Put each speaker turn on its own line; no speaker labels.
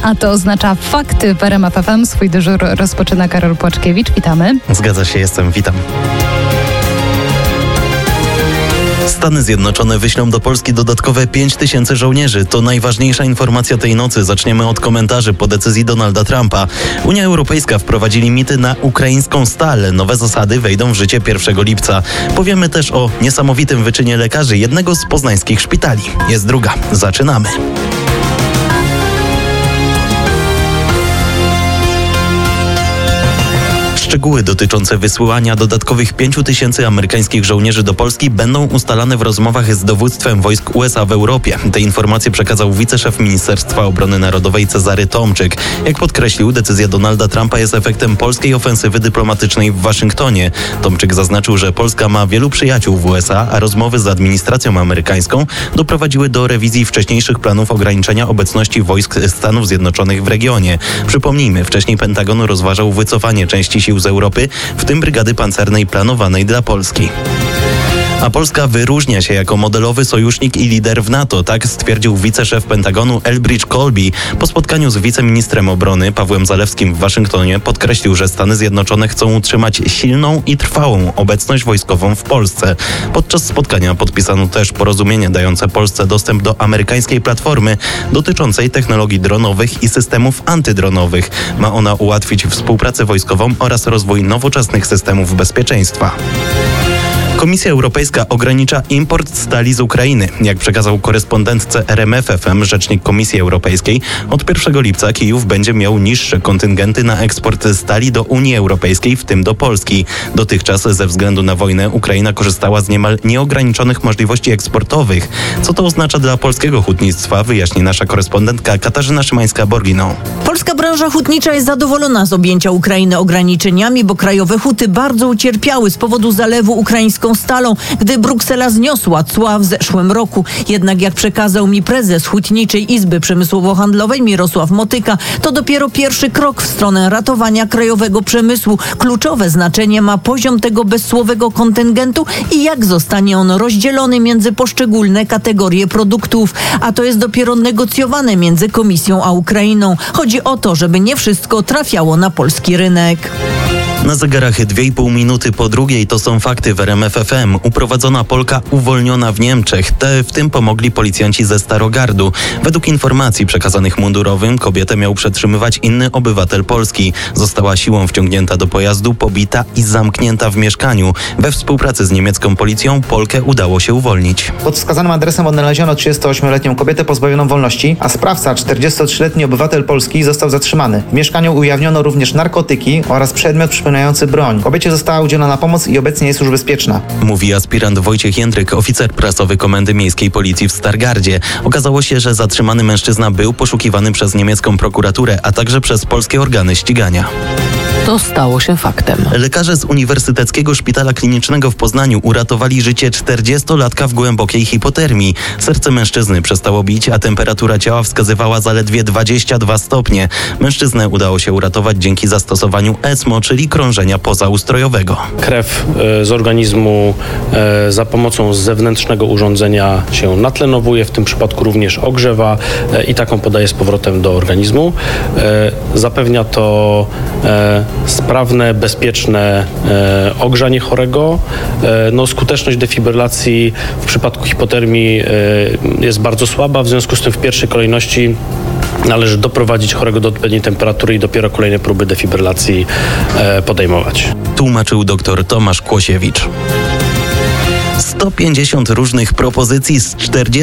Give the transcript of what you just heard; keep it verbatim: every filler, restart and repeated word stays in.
a to oznacza fakty w R M F F M. Swój dyżur rozpoczyna Karol Płaczkiewicz. Witamy.
Zgadza się, jestem. Witam. Stany Zjednoczone wyślą do Polski dodatkowe pięć tysięcy żołnierzy. To najważniejsza informacja tej nocy. Zaczniemy od komentarzy po decyzji Donalda Trumpa. Unia Europejska wprowadzi limity na ukraińską stal. Nowe zasady wejdą w życie pierwszego lipca. Powiemy też o niesamowitym wyczynie lekarzy jednego z poznańskich szpitali. Jest druga. Zaczynamy. Szczegóły dotyczące wysyłania dodatkowych pięciu tysięcy amerykańskich żołnierzy do Polski będą ustalane w rozmowach z dowództwem wojsk U S A w Europie. Te informacje przekazał wiceszef Ministerstwa Obrony Narodowej Cezary Tomczyk. Jak podkreślił, decyzja Donalda Trumpa jest efektem polskiej ofensywy dyplomatycznej w Waszyngtonie. Tomczyk zaznaczył, że Polska ma wielu przyjaciół w U S A, a rozmowy z administracją amerykańską doprowadziły do rewizji wcześniejszych planów ograniczenia obecności wojsk Stanów Zjednoczonych w regionie. Przypomnijmy, wcześniej Pentagon rozważał wycofanie części sił z Europy, w tym brygady pancernej planowanej dla Polski. A Polska wyróżnia się jako modelowy sojusznik i lider w NATO, tak stwierdził wiceszef Pentagonu Elbridge Colby. Po spotkaniu z wiceministrem obrony Pawłem Zalewskim w Waszyngtonie podkreślił, że Stany Zjednoczone chcą utrzymać silną i trwałą obecność wojskową w Polsce. Podczas spotkania podpisano też porozumienie dające Polsce dostęp do amerykańskiej platformy dotyczącej technologii dronowych i systemów antydronowych. Ma ona ułatwić współpracę wojskową oraz rozwój nowoczesnych systemów bezpieczeństwa. Komisja Europejska ogranicza import stali z Ukrainy. Jak przekazał korespondentce R M F F M rzecznik Komisji Europejskiej, od pierwszego lipca Kijów będzie miał niższe kontyngenty na eksport stali do Unii Europejskiej, w tym do Polski. Dotychczas ze względu na wojnę Ukraina korzystała z niemal nieograniczonych możliwości eksportowych. Co to oznacza dla polskiego hutnictwa, wyjaśni nasza korespondentka Katarzyna Szymańska-Borgino.
Polska branża hutnicza jest zadowolona z objęcia Ukrainy ograniczeniami, bo krajowe huty bardzo ucierpiały z powodu zalewu ukraińską stalą, gdy Bruksela zniosła cła w zeszłym roku. Jednak jak przekazał mi prezes Hutniczej Izby Przemysłowo-Handlowej Mirosław Motyka, to dopiero pierwszy krok w stronę ratowania krajowego przemysłu. Kluczowe znaczenie ma poziom tego bezcłowego kontyngentu i jak zostanie on rozdzielony między poszczególne kategorie produktów. A to jest dopiero negocjowane między Komisją a Ukrainą. Chodzi o to, żeby nie wszystko trafiało na polski rynek.
Na zegarach dwie i pół minuty po drugiej to są fakty w R M F F M. Uprowadzona Polka uwolniona w Niemczech. Te w tym pomogli policjanci ze Starogardu. Według informacji przekazanych mundurowym kobietę miał przetrzymywać inny obywatel Polski. Została siłą wciągnięta do pojazdu, pobita i zamknięta w mieszkaniu. We współpracy z niemiecką policją Polkę udało się uwolnić.
Pod wskazanym adresem odnaleziono trzydziestoośmioletnią kobietę pozbawioną wolności, a sprawca, czterdziestotrzyletni obywatel Polski, został zatrzymany. W mieszkaniu ujawniono również narkotyki oraz przedmiot przypominający broń. Kobiecie została udzielona pomoc i obecnie jest już bezpieczna.
Mówi aspirant Wojciech Jędryk, oficer prasowy Komendy Miejskiej Policji w Stargardzie. Okazało się, że zatrzymany mężczyzna był poszukiwany przez niemiecką prokuraturę, a także przez polskie organy ścigania.
To stało się faktem.
Lekarze z Uniwersyteckiego Szpitala Klinicznego w Poznaniu uratowali życie czterdziestolatka w głębokiej hipotermii. Serce mężczyzny przestało bić, a temperatura ciała wskazywała zaledwie dwadzieścia dwa stopnie. Mężczyznę udało się uratować dzięki zastosowaniu E S M O, czyli krążenia pozaustrojowego.
Krew e, z organizmu e, za pomocą zewnętrznego urządzenia się natlenowuje, w tym przypadku również ogrzewa e, i taką podaje z powrotem do organizmu. E, zapewnia to e, sprawne, bezpieczne e, ogrzanie chorego. E, no, skuteczność defibrylacji w przypadku hipotermii e, jest bardzo słaba, w związku z tym w pierwszej kolejności należy doprowadzić chorego do odpowiedniej temperatury i dopiero kolejne próby defibrylacji e, podejmować.
Tłumaczył dr Tomasz Kłosiewicz. sto pięćdziesiąt różnych propozycji z czterdziestu